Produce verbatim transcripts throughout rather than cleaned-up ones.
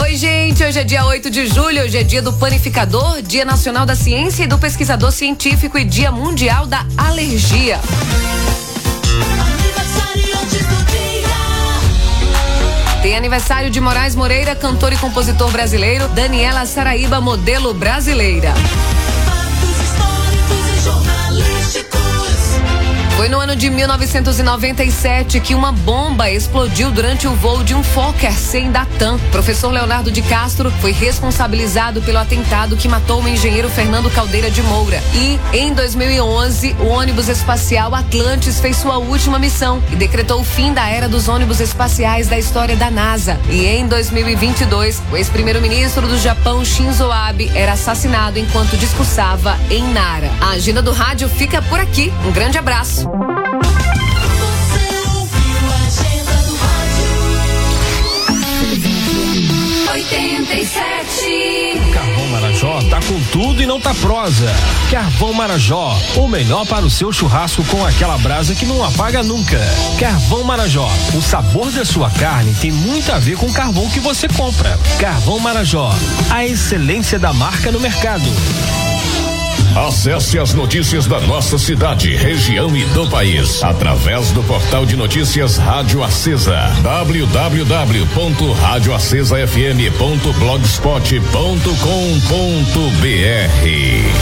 Oi, gente, hoje é dia oito de julho, hoje é dia do panificador, dia nacional da ciência e do pesquisador científico e dia mundial da alergia. Tem aniversário de Moraes Moreira, cantor e compositor brasileiro, Daniela Saraíba, modelo brasileira. Foi no ano de mil novecentos e noventa e sete que uma bomba explodiu durante o voo de um Fokker cem da TAM. Professor Leonardo de Castro foi responsabilizado pelo atentado que matou o engenheiro Fernando Caldeira de Moura. E, em dois mil e onze, o ônibus espacial Atlantis fez sua última missão e decretou o fim da era dos ônibus espaciais da história da NASA. E em dois mil e vinte e dois, o ex-primeiro-ministro do Japão, Shinzo Abe, era assassinado enquanto discursava em Nara. A agenda do rádio fica por aqui. Um grande abraço. oitenta e sete. Carvão Marajó tá com tudo e não tá prosa. Carvão Marajó, o melhor para o seu churrasco com aquela brasa que não apaga nunca. Carvão Marajó, o sabor da sua carne tem muito a ver com o carvão que você compra. Carvão Marajó, a excelência da marca no mercado. Acesse as notícias da nossa cidade, região e do país através do portal de notícias Rádio Acesa, w w w ponto rádio acesa f m ponto blogspot ponto com ponto b r.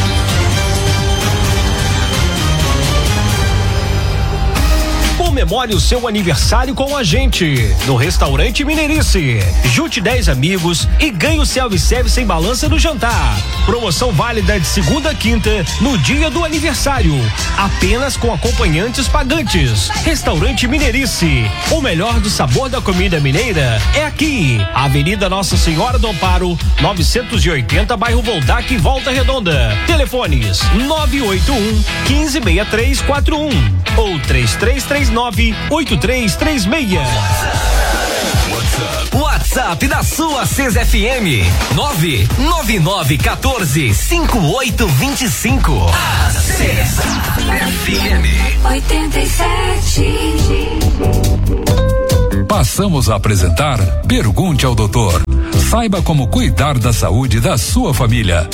Comemore o seu aniversário com a gente no Restaurante Mineirice. Junte dez amigos e ganhe o self-service sem balança no jantar. Promoção válida de segunda a quinta no dia do aniversário. Apenas com acompanhantes pagantes. Restaurante Mineirice. O melhor do sabor da comida mineira é aqui. Avenida Nossa Senhora do Amparo, novecentos e oitenta, bairro Voltac, Volta Redonda. Telefones nove oito um, um cinco seis três quatro um ou três três três nove oito três três seis. WhatsApp da sua Acesa F M nove nove nove um quatro cinco oito dois cinco. Acesa F M oitenta e sete. Passamos a apresentar Pergunte ao Doutor. Saiba como cuidar da saúde da sua família.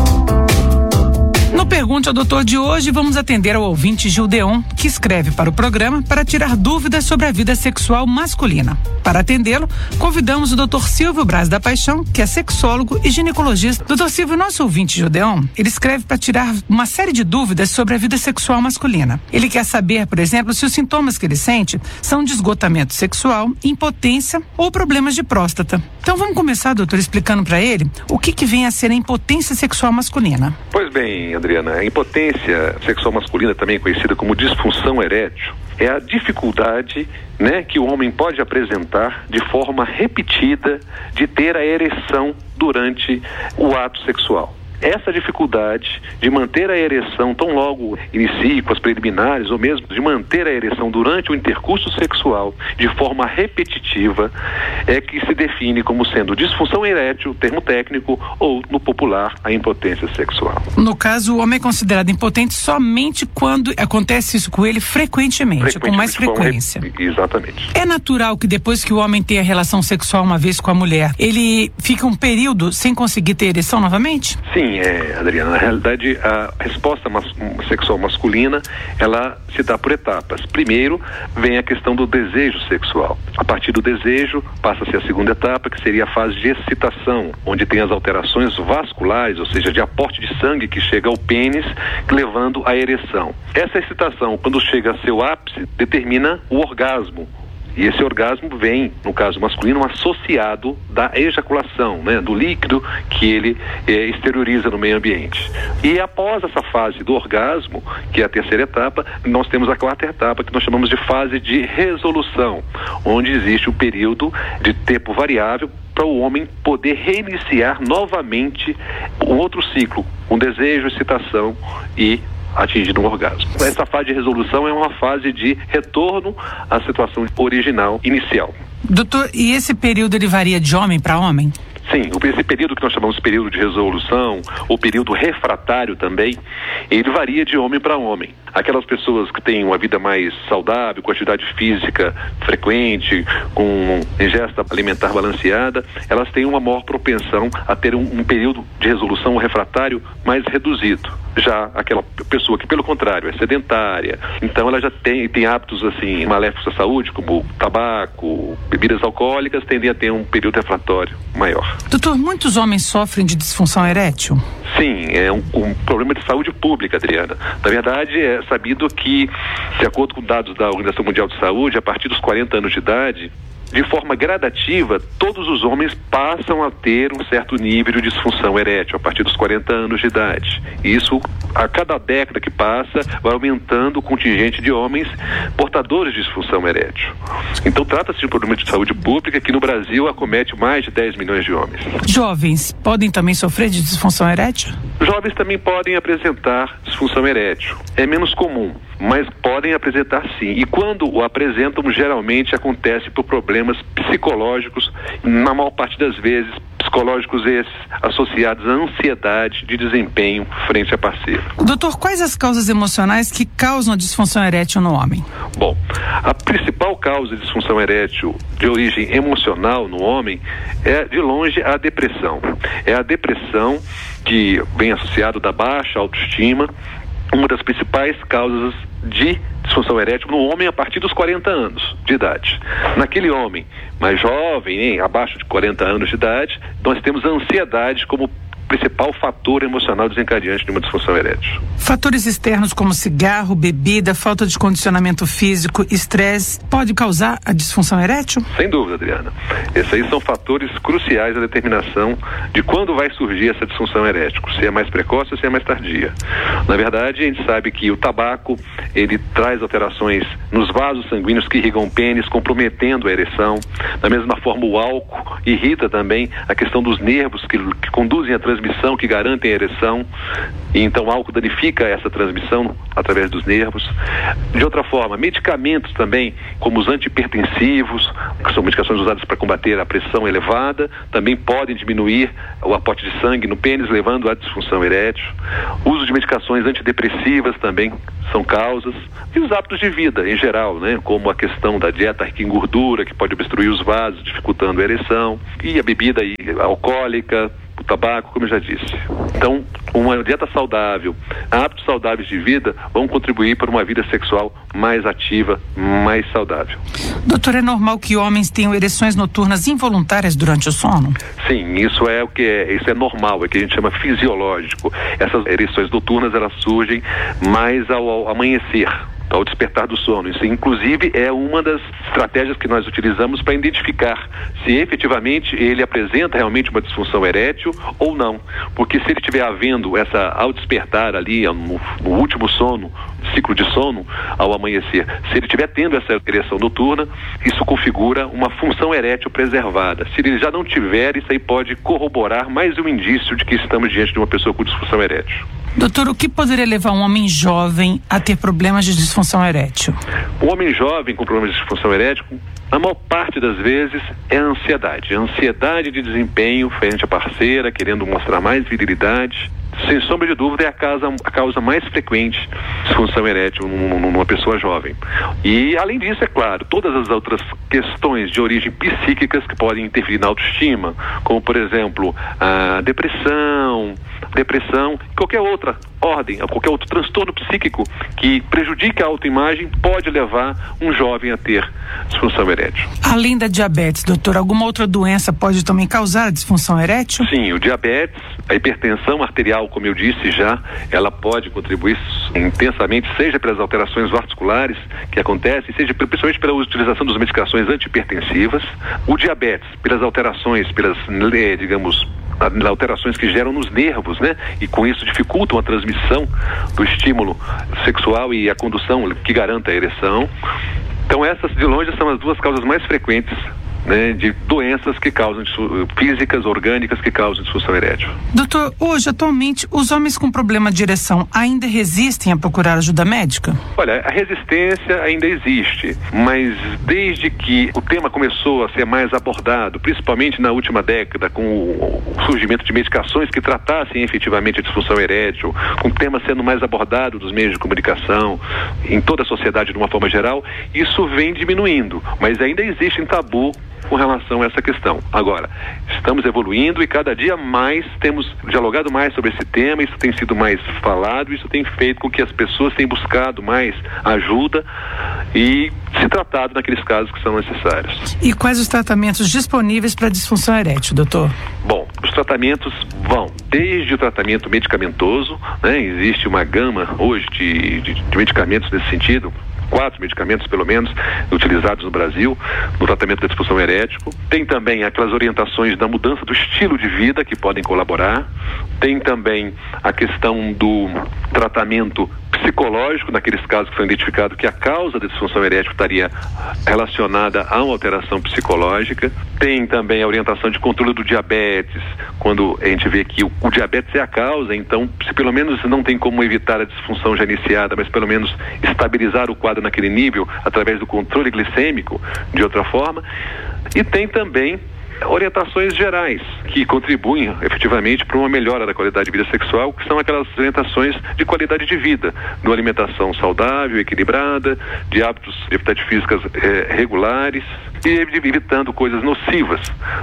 No Pergunte ao Doutor de hoje, vamos atender ao ouvinte Gildeon, que escreve para o programa para tirar dúvidas sobre a vida sexual masculina. Para atendê-lo, convidamos o doutor Silvio Braz da Paixão, que é sexólogo e ginecologista. Doutor Silvio, nosso ouvinte Gildeon, ele escreve para tirar uma série de dúvidas sobre a vida sexual masculina. Ele quer saber, por exemplo, se os sintomas que ele sente são de esgotamento sexual, impotência ou problemas de próstata. Então vamos começar, doutor, explicando para ele o que que vem a ser a impotência sexual masculina. Pois bem, Adriana, a impotência sexual masculina, também conhecida como disfunção erétil, é a dificuldade, né, que o homem pode apresentar de forma repetida de ter a ereção durante o ato sexual. Essa dificuldade de manter a ereção tão logo inicie com as preliminares, ou mesmo de manter a ereção durante o intercurso sexual de forma repetitiva, é que se define como sendo disfunção erétil, termo técnico, ou no popular, a impotência sexual. No caso, o homem é considerado impotente somente quando acontece isso com ele frequentemente, frequentemente com mais frequência. Rep... Exatamente. É natural que depois que o homem tem a relação sexual uma vez com a mulher, ele fica um período sem conseguir ter ereção novamente? Sim. Sim, é, Adriana, na realidade a resposta mas, sexual masculina, ela se dá por etapas. Primeiro vem a questão do desejo sexual. A partir do desejo passa-se a segunda etapa, que seria a fase de excitação, onde tem as alterações vasculares, ou seja, de aporte de sangue que chega ao pênis, levando à ereção. Essa excitação, quando chega a seu ápice, determina o orgasmo. E esse orgasmo vem, no caso masculino, associado da ejaculação, né, do líquido que ele eh, exterioriza no meio ambiente. E após essa fase do orgasmo, que é a terceira etapa, nós temos a quarta etapa, que nós chamamos de fase de resolução, onde existe o período de tempo variável para o homem poder reiniciar novamente um outro ciclo, um desejo, excitação e atingido um orgasmo. Essa fase de resolução é uma fase de retorno à situação original, inicial. Doutor, e esse período ele varia de homem para homem? Sim, esse período que nós chamamos de período de resolução, ou período refratário também, ele varia de homem para homem. Aquelas pessoas que têm uma vida mais saudável, com atividade física frequente, com ingesta alimentar balanceada, elas têm uma maior propensão a ter um, um período de resolução refratário mais reduzido. Já aquela pessoa que, pelo contrário, é sedentária, então ela já tem, tem hábitos assim maléficos à saúde, como tabaco, bebidas alcoólicas, tendem a ter um período refratório maior. Doutor, muitos homens sofrem de disfunção erétil? Sim, é um, um problema de saúde pública, Adriana. Na verdade, é sabido que, de acordo com dados da Organização Mundial de Saúde, a partir dos quarenta anos de idade, de forma gradativa, todos os homens passam a ter um certo nível de disfunção erétil a partir dos quarenta anos de idade. E isso, a cada década que passa, vai aumentando o contingente de homens portadores de disfunção erétil. Então, trata-se de um problema de saúde pública que no Brasil acomete mais de dez milhões de homens. Jovens podem também sofrer de disfunção erétil? Jovens também podem apresentar disfunção erétil. É menos comum, mas podem apresentar sim. E quando o apresentam, geralmente acontece por problemas psicológicos, na maior parte das vezes, psicológicos esses associados à ansiedade de desempenho frente à parceira. Doutor, quais as causas emocionais que causam a disfunção erétil no homem? Bom, a principal causa de disfunção erétil de origem emocional no homem é, de longe, a depressão. É a depressão que vem associado da baixa autoestima, uma das principais causas de disfunção erétil no homem a partir dos quarenta anos de idade. Naquele homem mais jovem, hein, abaixo de quarenta anos de idade, nós temos a ansiedade como principal fator emocional desencadeante de uma disfunção erétil. Fatores externos como cigarro, bebida, falta de condicionamento físico, estresse, pode causar a disfunção erétil? Sem dúvida, Adriana. Esses aí são fatores cruciais da determinação de quando vai surgir essa disfunção erétil, se é mais precoce ou se é mais tardia. Na verdade, a gente sabe que o tabaco, ele traz alterações nos vasos sanguíneos que irrigam o pênis, comprometendo a ereção. Da mesma forma, o álcool irrita também a questão dos nervos que, que conduzem a transmissão, que garantem a ereção, e então o álcool danifica essa transmissão através dos nervos. De outra forma, medicamentos também, como os antihipertensivos, que são medicações usadas para combater a pressão elevada, também podem diminuir o aporte de sangue no pênis, levando à disfunção erétil. O uso de medicações antidepressivas também são causas. E os hábitos de vida em geral, né? Como a questão da dieta rica em gordura, que pode obstruir os vasos, dificultando a ereção, e a bebida alcoólica, o tabaco, como eu já disse. Então, uma dieta saudável, hábitos saudáveis de vida vão contribuir para uma vida sexual mais ativa, mais saudável. Doutor, é normal que homens tenham ereções noturnas involuntárias durante o sono? Sim, isso é o que é, isso é normal, é o que a gente chama fisiológico. Essas ereções noturnas, elas surgem mais ao, ao amanhecer, ao despertar do sono. Isso, inclusive, é uma das estratégias que nós utilizamos para identificar se efetivamente ele apresenta realmente uma disfunção erétil ou não. Porque se ele estiver havendo essa, ao despertar ali, no, no último sono, ciclo de sono, ao amanhecer, se ele estiver tendo essa ereção noturna, isso configura uma função erétil preservada. Se ele já não tiver, isso aí pode corroborar mais um indício de que estamos diante de uma pessoa com disfunção erétil. Doutor, o que poderia levar um homem jovem a ter problemas de disfunção erétil? O homem jovem com problemas de disfunção erétil, a maior parte das vezes é a ansiedade. A ansiedade de desempenho frente à parceira, querendo mostrar mais virilidade. Sem sombra de dúvida, é a causa, a causa mais frequente de disfunção erétil numa pessoa jovem. E, além disso, é claro, todas as outras questões de origem psíquicas que podem interferir na autoestima, como, por exemplo, a depressão, depressão, qualquer outra ordem, qualquer outro transtorno psíquico que prejudique a autoimagem pode levar um jovem a ter disfunção erétil. Além da diabetes, doutor, alguma outra doença pode também causar a disfunção erétil? Sim, o diabetes, a hipertensão arterial, como eu disse já, ela pode contribuir intensamente, seja pelas alterações vasculares que acontecem, seja principalmente pela utilização das medicações antihipertensivas. O diabetes, pelas alterações, pelas, digamos, alterações que geram nos nervos, né? E com isso dificultam a transmissão do estímulo sexual e a condução que garanta a ereção. Então essas, de longe, são as duas causas mais frequentes né, de doenças que causam, físicas, orgânicas que causam disfunção erétil. Doutor, hoje, atualmente, os homens com problema de ereção ainda resistem a procurar ajuda médica? Olha, a resistência ainda existe, mas desde que o tema começou a ser mais abordado, principalmente na última década, com o surgimento de medicações que tratassem efetivamente a disfunção erétil, com o tema sendo mais abordado dos meios de comunicação, em toda a sociedade de uma forma geral, isso vem diminuindo, mas ainda existe um tabu com relação a essa questão. Agora, estamos evoluindo e cada dia mais temos dialogado mais sobre esse tema, isso tem sido mais falado, isso tem feito com que as pessoas tenham buscado mais ajuda e se tratado naqueles casos que são necessários. E quais os tratamentos disponíveis para disfunção erétil, doutor? Bom, os tratamentos vão desde o tratamento medicamentoso, né? Existe uma gama hoje de, de, de medicamentos nesse sentido, quatro medicamentos pelo menos utilizados no Brasil no tratamento da disfunção erétil. Tem também aquelas orientações da mudança do estilo de vida que podem colaborar. Tem também a questão do tratamento psicológico, naqueles casos que foi identificado que a causa da disfunção erétil estaria relacionada a uma alteração psicológica. Tem também a orientação de controle do diabetes, quando a gente vê que o, o diabetes é a causa, então se pelo menos não tem como evitar a disfunção já iniciada, mas pelo menos estabilizar o quadro naquele nível através do controle glicêmico de outra forma. E tem também orientações gerais que contribuem efetivamente para uma melhora da qualidade de vida sexual, que são aquelas orientações de qualidade de vida, de uma alimentação saudável, equilibrada, de hábitos de atividade físicas eh, regulares e evitando coisas nocivas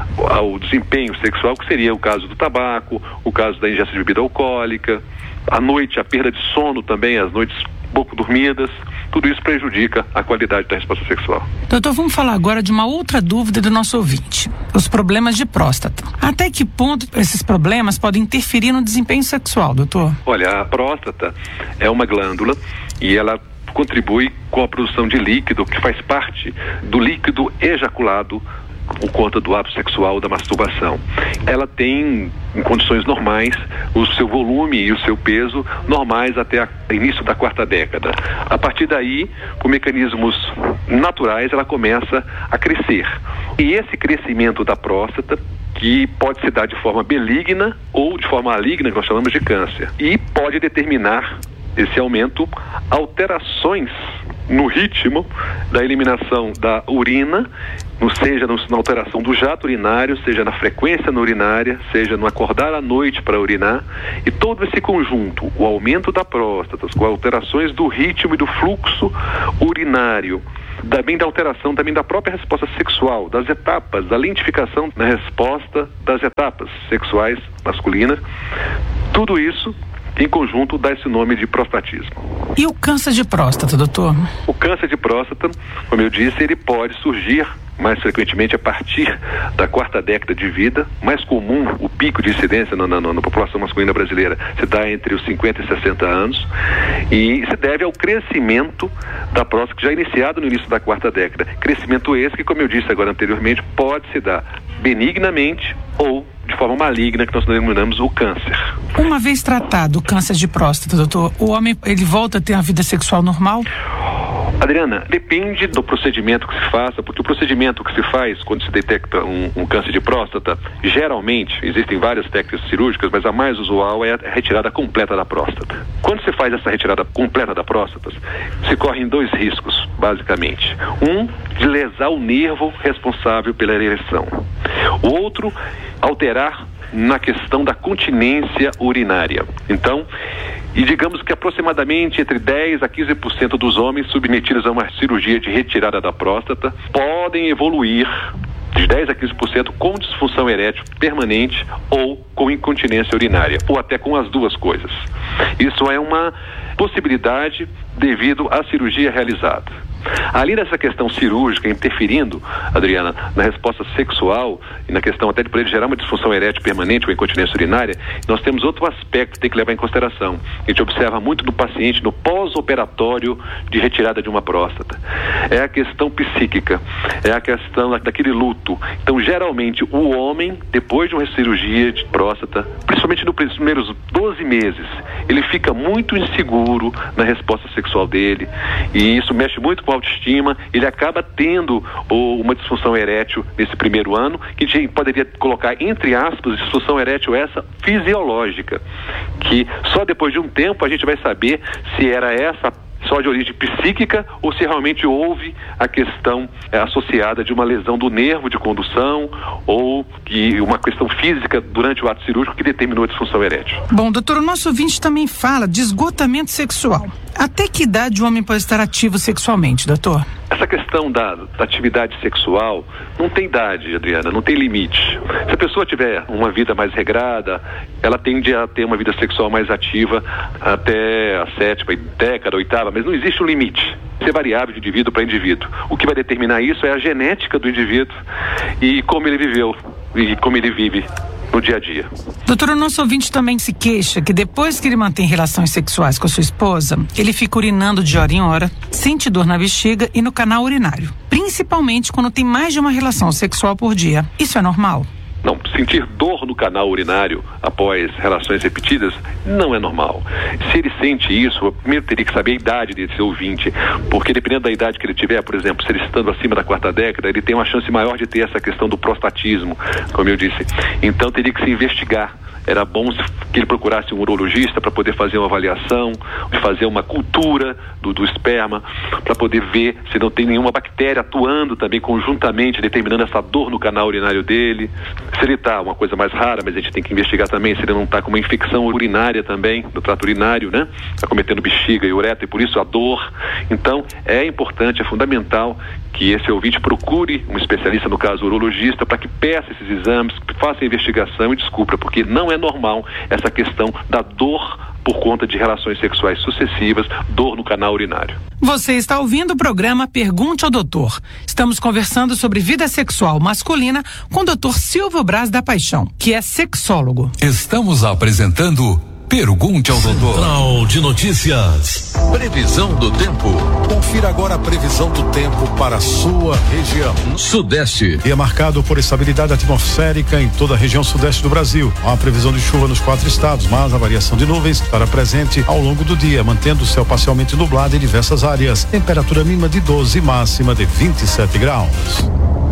ao desempenho sexual, que seria o caso do tabaco, o caso da ingesta de bebida alcoólica, à noite a perda de sono também, as noites pouco dormidas. Tudo isso prejudica a qualidade da resposta sexual. Doutor, vamos falar agora de uma outra dúvida do nosso ouvinte: os problemas de próstata. Até que ponto esses problemas podem interferir no desempenho sexual, doutor? Olha, a próstata é uma glândula e ela contribui com a produção de líquido que faz parte do líquido ejaculado por conta do ato sexual, da masturbação. Ela tem, em condições normais, o seu volume e o seu peso normais até o início da quarta década. A partir daí, por mecanismos naturais, ela começa a crescer. E esse crescimento da próstata, que pode se dar de forma benigna ou de forma maligna, que nós chamamos de câncer, e pode determinar esse aumento alterações no ritmo da eliminação da urina, seja na alteração do jato urinário, seja na frequência na urinária, seja no acordar à noite para urinar, e todo esse conjunto, o aumento da próstata, com alterações do ritmo e do fluxo urinário, também da alteração também da própria resposta sexual, das etapas, da lentificação na resposta das etapas sexuais masculinas, tudo isso em conjunto dá esse nome de prostatismo. E o câncer de próstata, doutor? O câncer de próstata, como eu disse, ele pode surgir mais frequentemente a partir da quarta década de vida. Mais comum, o pico de incidência na, na, na população masculina brasileira se dá entre os cinquenta e sessenta anos, e se deve ao crescimento da próstata, já iniciado no início da quarta década. Crescimento esse que, como eu disse agora anteriormente, pode se dar benignamente ou de forma maligna, que nós denominamos o câncer. Uma vez tratado o câncer de próstata, doutor, o homem ele volta a ter uma vida sexual normal? Adriana, depende do procedimento que se faça, porque o procedimento que se faz quando se detecta um, um câncer de próstata, geralmente, existem várias técnicas cirúrgicas, mas a mais usual é a retirada completa da próstata. Quando se faz essa retirada completa da próstata, se correm dois riscos, basicamente. Um, de lesar o nervo responsável pela ereção. O outro, alterar na questão da continência urinária. Então, e digamos que aproximadamente entre dez a quinze por cento dos homens submetidos a uma cirurgia de retirada da próstata podem evoluir de dez a quinze por cento com disfunção erétil permanente ou com incontinência urinária, ou até com as duas coisas. Isso é uma possibilidade devido à cirurgia realizada. Além dessa questão cirúrgica interferindo, Adriana, na resposta sexual e na questão até de poder gerar uma disfunção erétil permanente ou incontinência urinária, nós temos outro aspecto que tem que levar em consideração. A gente observa muito no paciente no pós-operatório de retirada de uma próstata. É a questão psíquica, é a questão daquele luto. Então, geralmente, o homem, depois de uma cirurgia de próstata, principalmente nos primeiros doze meses, ele fica muito inseguro na resposta sexual dele, e isso mexe muito com autoestima, ele acaba tendo ou, uma disfunção erétil nesse primeiro ano, que a gente poderia colocar entre aspas, disfunção erétil essa fisiológica, que só depois de um tempo a gente vai saber se era essa só de origem psíquica ou se realmente houve a questão é, associada de uma lesão do nervo de condução ou que uma questão física durante o ato cirúrgico que determinou a disfunção erétil. Bom, doutor, o nosso ouvinte também fala de esgotamento sexual. Até que idade o homem pode estar ativo sexualmente, doutor? Essa questão da, da atividade sexual não tem idade, Adriana, não tem limite. Se a pessoa tiver uma vida mais regrada, ela tende a ter uma vida sexual mais ativa até a sétima década, oitava, mas não existe um limite. Isso é variável de indivíduo para indivíduo. O que vai determinar isso é a genética do indivíduo e como ele viveu e como ele vive no dia a dia. Doutor, o nosso ouvinte também se queixa que depois que ele mantém relações sexuais com a sua esposa, ele fica urinando de hora em hora, sente dor na bexiga e no canal urinário, principalmente quando tem mais de uma relação sexual por dia. Isso é normal? Não, sentir dor no canal urinário após relações repetidas não é normal. Se ele sente isso, primeiro teria que saber a idade desse ouvinte, porque dependendo da idade que ele tiver, por exemplo, se ele estando acima da quarta década, ele tem uma chance maior de ter essa questão do prostatismo, como eu disse. Então teria que se investigar. Era bom que ele procurasse um urologista para poder fazer uma avaliação, fazer uma cultura do, do esperma, para poder ver se não tem nenhuma bactéria atuando também conjuntamente, determinando essa dor no canal urinário dele. Se ele está uma coisa mais rara, mas a gente tem que investigar também se ele não está com uma infecção urinária também, do trato urinário, né? Está cometendo bexiga e uretra e por isso a dor. Então, é importante, é fundamental que esse ouvinte procure um especialista, no caso urologista, para que peça esses exames, faça a investigação e descubra, porque não é normal essa questão da dor por conta de relações sexuais sucessivas, dor no canal urinário. Você está ouvindo o programa Pergunte ao Doutor. Estamos conversando sobre vida sexual masculina com o doutor Silvio Braz da Paixão, que é sexólogo. Estamos apresentando Pergunte ao Doutor. Central de Notícias. Previsão do tempo. Confira agora a previsão do tempo para a sua região. Sudeste. Dia marcado por estabilidade atmosférica em toda a região sudeste do Brasil. Há previsão de chuva nos quatro estados, mas a variação de nuvens estará presente ao longo do dia, mantendo o céu parcialmente nublado em diversas áreas. Temperatura mínima de doze, máxima de vinte e sete graus.